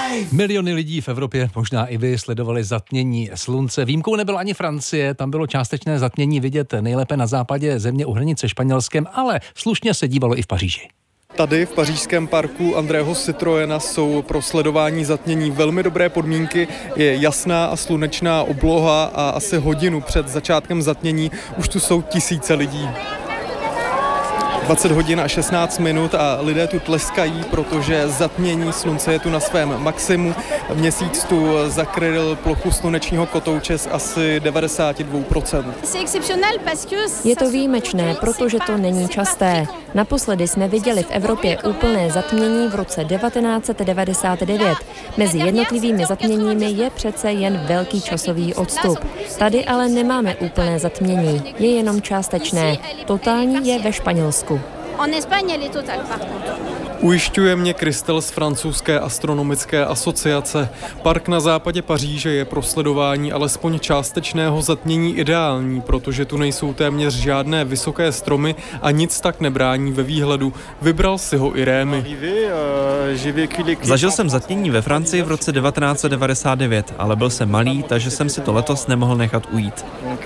Miliony lidí v Evropě, možná i vy, sledovali zatmění slunce. Výjimkou nebyla ani Francie, tam bylo částečné zatmění vidět nejlépe na západě země u hranice Španělskem, ale slušně se dívalo i v Paříži. Tady v pařížském parku Andrého Citroena jsou pro sledování zatmění velmi dobré podmínky. Je jasná a slunečná obloha a asi hodinu před začátkem zatmění už tu jsou tisíce lidí. 20 hodin a 16 minut a lidé tu tleskají, protože zatmění slunce je tu na svém maximu. Měsíc tu zakryl plochu slunečního kotouče z asi 92%. Je to výjimečné, protože to není časté. Naposledy jsme viděli v Evropě úplné zatmění v roce 1999. Mezi jednotlivými zatměními je přece jen velký časový odstup. Tady ale nemáme úplné zatmění, je jenom částečné. Totální je ve Španělsku. Ujišťuje mě Kristel z francouzské astronomické asociace. Park na západě Paříže je pro sledování alespoň částečného zatmění ideální, protože tu nejsou téměř žádné vysoké stromy a nic tak nebrání ve výhledu. Vybral si ho i Rémy. Zažil jsem zatmění ve Francii v roce 1999, ale byl jsem malý, takže jsem si to letos nemohl nechat ujít.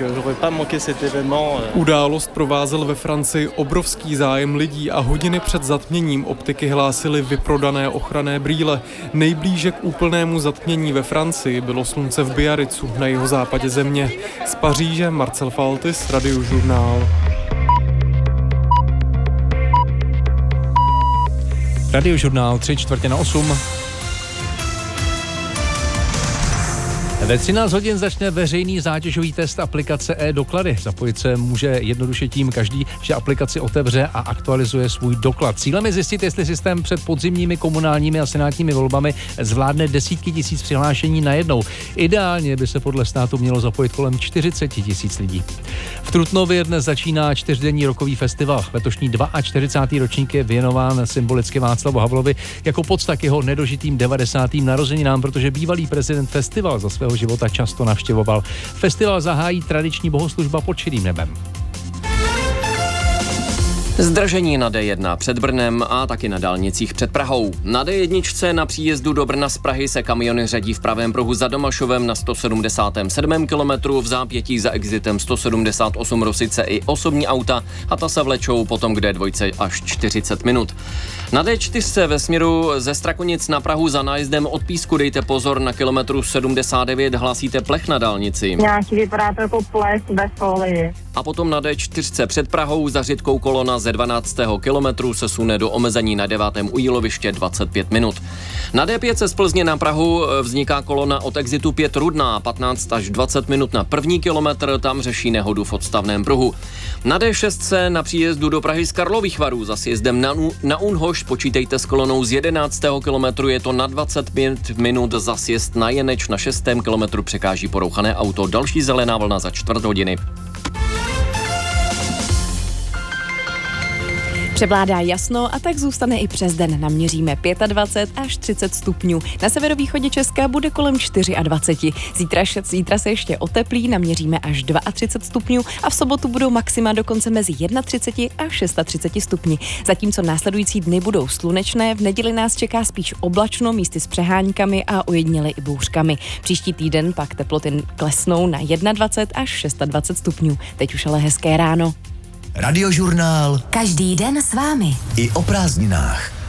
Událost provázel ve Francii obrovský zájem lidí a hodiny před zatměním optiky hlásily vyprodané ochranné brýle. Nejblíže k úplnému zatmění ve Francii bylo slunce v Biarritzu na jihozápadě země. Z Paříže Marcel Faltis, Radiožurnál. Radiožurnál 7:45. Ve 13 hodin začne veřejný zátěžový test aplikace e-doklady. Zapojit se může jednoduše tím každý, že aplikaci otevře a aktualizuje svůj doklad. Cílem je zjistit, jestli systém před podzimními komunálními a senátními volbami zvládne desítky tisíc přihlášení najednou. Ideálně by se podle státu mělo zapojit kolem 40 tisíc lidí. V Trutnově dnes začíná 4denní rokový festival. Letošní 42. ročník je věnován symbolicky Václavu Havlovi jako pocta k jeho nedožitým 90. narozeninám, protože bývalý prezident festival za svého života často navštěvoval. Festival zahájí tradiční bohoslužba pod širým nebem. Zdržení na D1 před Brnem a taky na dálnicích před Prahou. Na D1 na příjezdu do Brna z Prahy se kamiony řadí v pravém pruhu za Domašovem na 177. kilometru, v zápětí za exitem 178 Rosice i osobní auta a ta se vlečou potom k D2 až 40 minut. Na D4 ve směru ze Strakonic na Prahu za nájezdem od Písku dejte pozor, na kilometru 79 hlásíte plech na dálnici. Nějaký vypadá to jako ples bez folie. A potom na D4 před Prahou za Řitkou kolona ze 12. kilometru se sune do omezení na 9. u Jíloviště 25 minut. Na D5 z Plzně na Prahu vzniká kolona od exitu 5 Rudná, 15 až 20 minut na první kilometr, tam řeší nehodu v odstavném pruhu. Na D6 na příjezdu do Prahy z Karlových Varů za sjezdem na Unhoš počítejte s kolonou z 11. kilometru, je to na 25 minut, za sjezd na Jeneč na 6. kilometru překáží porouchané auto, další zelená vlna za 4 hodiny. Převládá jasno a tak zůstane i přes den. Naměříme 25 až 30 stupňů. Na severovýchodě Česka bude kolem 24. Zítra se ještě oteplí, naměříme až 32 stupňů a v sobotu budou maxima dokonce mezi 31 a 36 stupni. Zatímco následující dny budou slunečné, v neděli nás čeká spíš oblačno, místy s přeháňkami a ojediněle i bouřkami. Příští týden pak teploty klesnou na 21 až 26 stupňů. Teď už ale hezké ráno. Radiožurnál. Každý den s vámi. I o prázdninách.